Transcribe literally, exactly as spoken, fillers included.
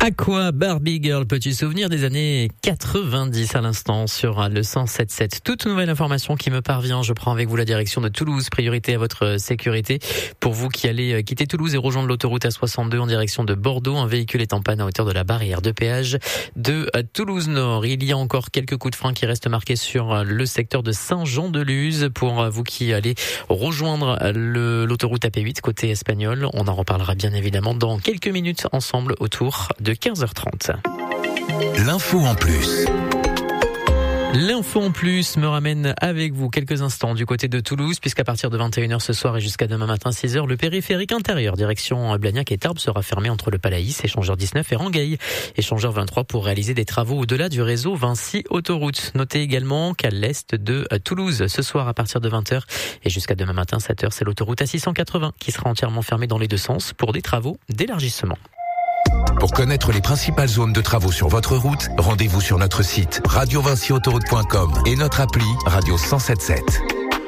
À quoi Barbie Girl, petit souvenir des années quatre-vingt-dix à l'instant sur le cent sept sept. Toute nouvelle information qui me parvient, je prends avec vous la direction de Toulouse. Priorité à votre sécurité. Pour vous qui allez quitter Toulouse et rejoindre l'autoroute A soixante-deux en direction de Bordeaux, un véhicule est en panne à hauteur de la barrière de péage de Toulouse Nord. Il y a encore quelques coups de frein qui restent marqués sur le secteur de Saint-Jean-de-Luz. Pour vous qui allez rejoindre le, l'autoroute A P huit côté espagnol, on en reparlera bien évidemment dans quelques minutes ensemble autour de quinze heures trente. L'info en plus. L'info en plus me ramène avec vous quelques instants du côté de Toulouse, puisqu'à partir de vingt et une heures ce soir et jusqu'à demain matin six heures, le périphérique intérieur direction Blagnac et Tarbes sera fermé entre le Palaïs, échangeur dix-neuf et Rangueil, échangeur vingt-trois pour réaliser des travaux au-delà du réseau Vinci Autoroute. Notez également qu'à l'est de Toulouse, ce soir à partir de vingt heures et jusqu'à demain matin sept heures, c'est l'autoroute A six cent quatre-vingts qui sera entièrement fermée dans les deux sens pour des travaux d'élargissement. Pour connaître les principales zones de travaux sur votre route, rendez-vous sur notre site radio vinci autoroute point com et notre appli Radio cent soixante-dix-sept.